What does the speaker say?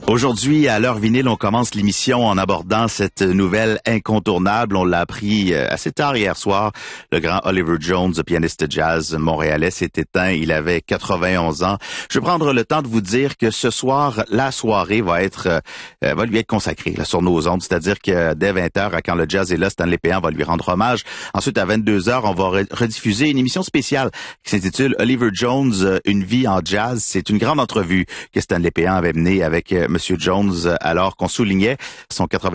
Aujourd'hui, à l'heure vinyle, on commence l'émission en abordant cette nouvelle incontournable. On l'a appris assez tard hier soir. Le grand Oliver Jones, pianiste jazz montréalais, s'est éteint. Il avait 91 ans. Je vais prendre le temps de vous dire que ce soir, la soirée va lui être consacrée là, sur nos ondes. C'est-à-dire que dès 20h, à Quand le jazz est là, Stanley Péan va lui rendre hommage. Ensuite, à 22h, on va rediffuser une émission spéciale qui s'intitule Oliver Jones, une vie en jazz. C'est une grande entrevue que Stanley Péan avait menée avec Monsieur Jones alors qu'on soulignait son